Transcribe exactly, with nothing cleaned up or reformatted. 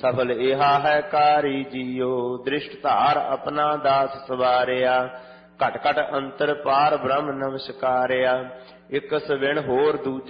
ਸਫਲ ਇਹਾ ਹੈ ਕਾਰੀ ਜੀਓ, ਦ੍ਰਿਸ਼ਟ ਧਾਰ ਆਪਣਾ ਦਾਸ ਸਵਾਰਿਆ। ਘਟ ਘਟ ਅੰਤਰ ਪਾਰ ਬ੍ਰਹਮ ਨਮਸਕਾਰਿਆ, ਇਕ ਸਵਿਣ ਹੋਰ ਦੂਜਾ